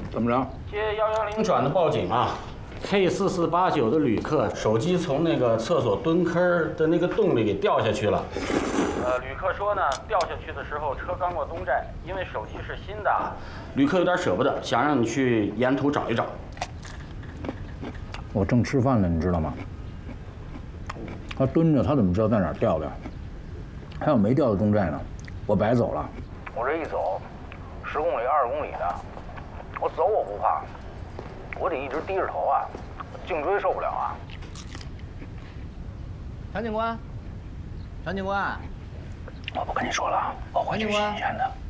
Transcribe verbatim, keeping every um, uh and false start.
怎么着？ 接幺幺零转的报警啊 ！K 四四八九的旅客手机从那个厕所蹲坑的那个洞里给掉下去了。呃，旅客说呢，掉下去的时候车刚过东寨，因为手机是新的，旅客有点舍不得，想让你去沿途找一找。 我正吃饭呢，你知道吗？他蹲着，他怎么知道在哪儿掉的？还有没掉到东寨呢，我白走了。 我这一走，十公里、二十公里的，我走我不怕，我得一直低着头啊，颈椎受不了啊。 常警官，常警官， 我不跟你说了，我回去新鲜的。